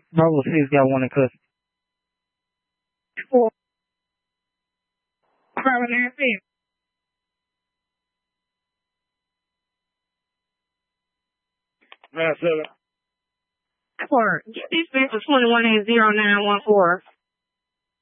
Bravo 6 got one in custody. 4. Bravo 9 6. Bravo 7. 4. Get these people 21 8 0914.